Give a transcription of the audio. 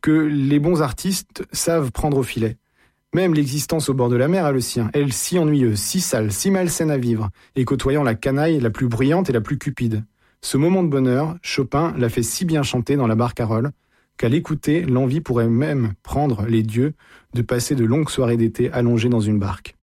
que les bons artistes savent prendre au filet. Même l'existence au bord de la mer a le sien, elle si ennuyeuse, si sale, si malsaine à vivre, et côtoyant la canaille la plus bruyante et la plus cupide. Ce moment de bonheur, Chopin l'a fait si bien chanter dans la Barcarolle, qu'à l'écouter, l'envie pourrait même prendre les dieux de passer de longues soirées d'été allongées dans une barque.